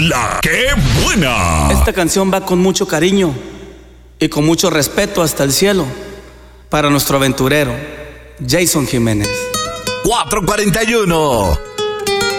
La que buena. Esta canción va con mucho cariño y con mucho respeto hasta el cielo para nuestro aventurero, Jason Jiménez. 441